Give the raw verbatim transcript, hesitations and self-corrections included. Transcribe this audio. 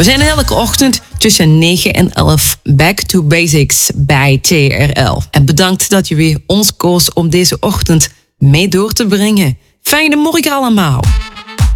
We zijn elke ochtend tussen negen en elf back to basics bij T R L. En bedankt dat je weer ons koos om deze ochtend mee door te brengen. Fijne morgen allemaal.